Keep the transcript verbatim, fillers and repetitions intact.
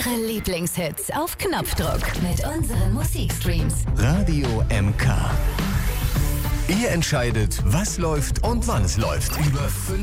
Ihre Lieblingshits auf Knopfdruck mit unseren Musikstreams. Radio M K. Ihr entscheidet, was läuft und wann es läuft. Über